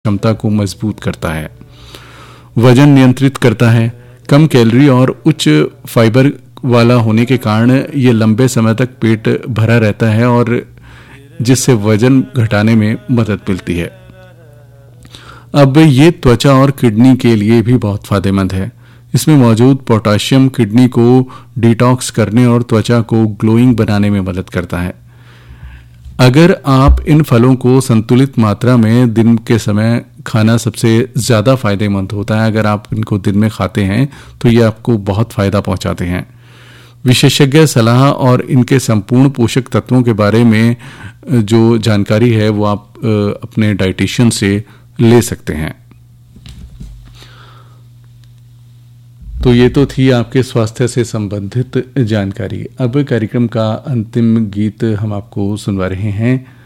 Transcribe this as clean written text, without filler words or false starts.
क्षमता को मजबूत करता है, वजन नियंत्रित करता है। कम कैलोरी और उच्च फाइबर वाला होने के कारण ये लंबे समय तक पेट भरा रहता है और जिससे वजन घटाने में मदद मिलती है। अब ये त्वचा और किडनी के लिए भी बहुत फायदेमंद है। इसमें मौजूद पोटाशियम किडनी को डिटॉक्स करने और त्वचा को ग्लोइंग बनाने में मदद करता है। अगर आप इन फलों को संतुलित मात्रा में दिन के समय खाना सबसे ज़्यादा फायदेमंद होता है। अगर आप इनको दिन में खाते हैं तो ये आपको बहुत फ़ायदा पहुंचाते हैं। विशेषज्ञ सलाह और इनके संपूर्ण पोषक तत्वों के बारे में जो जानकारी है वो आप अपने डाइटिशियन से ले सकते हैं। तो ये तो थी आपके स्वास्थ्य से संबंधित जानकारी। अब कार्यक्रम का अंतिम गीत हम आपको सुनवा रहे हैं।